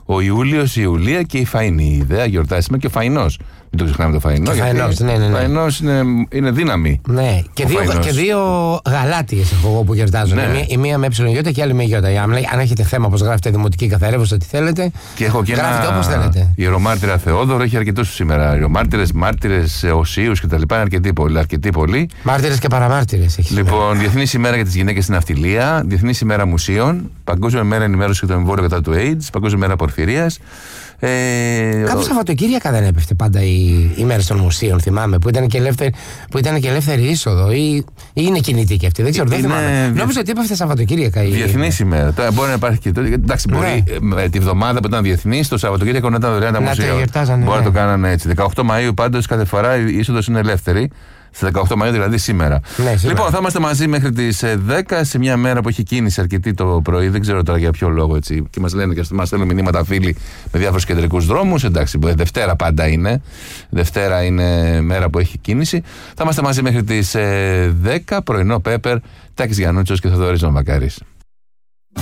Ο Ιούλιος, η Ιουλία και η Φαΐνη. Η ιδέα γιορτάζει σήμερα και ο Φαϊνός. Μην το ξεχνάμε το Φαϊνό. Ο Φαϊνός είναι δύναμη. Ναι, και δύο γαλάτιες έχω εγώ που γιορτάζουν. Ναι. Η μία με εψιλογιώτα και η άλλη με γιώτα. Αν έχετε θέμα, όπως γράφετε δημοτική καθαρεύωση, ό,τι θέλετε. Και έχω και γράφετε όπως θέλετε. Ιερομάρτυρα Θεόδωρο, έχει αρκετούς σήμερα. Ιερομάρτυρες, μάρτυρες, οσίους κτλ. Είναι αρκετοί πολλοί. Μάρτυρες και παραμάρτυρες έχει. Λοιπόν, Διεθνής ημέρα για τις γυναίκες στην ναυτιλία, Διεθνής ημέρα μουσείων, Παγκόσμια μέρα ενημέρωση για το εμβόλιο κατά του AIDS, Παγκόσμια μέρα πορφυρίας. Κάπου Σαββατοκύριακα δεν έπεφτε πάντα η μέρα των μουσείων, θυμάμαι, που ήταν και ελεύθερη είσοδο ή είναι κινητή και αυτή. Δεν ξέρω, δεν θυμάμαι. Νόμιζα ότι έπεφτε Σαββατοκύριακα. Διεθνής ημέρα. Τώρα μπορεί να υπάρχει και. Εντάξει, μπορεί τη βδομάδα που ήταν διεθνής, το Σαββατοκύριακο να ήταν δωρεάν τα μουσεία. Μπορεί να το κάνανε έτσι. 18 Μαΐου πάντως κάθε φορά η είσοδος είναι ελεύθερη. Στις 18 Μαΐου, δηλαδή σήμερα. Ναι, λοιπόν, θα είμαστε μαζί μέχρι τις 10 σε μια μέρα που έχει κίνηση αρκετή το πρωί. Δεν ξέρω τώρα για ποιο λόγο έτσι. Και μας λένε και μας στέλνουν μηνύματα φίλοι με διάφορους κεντρικούς δρόμους. Εντάξει, Δευτέρα πάντα είναι. Δευτέρα είναι μέρα που έχει κίνηση. Θα είμαστε μαζί μέχρι τις 10. Πρωινό Πέπερ, Τάκης Γιαννούτσος και Θοδωρής Νομακάρης.